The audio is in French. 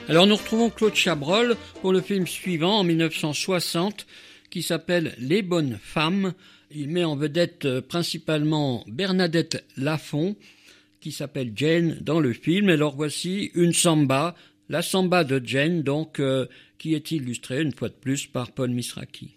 Alors nous retrouvons Claude Chabrol pour le film suivant en 1960 qui s'appelle Les Bonnes Femmes. Il met en vedette principalement Bernadette Lafont qui s'appelle Jane dans le film. Alors voici une samba, la samba de Jane donc qui est illustrée une fois de plus par Paul Misraki.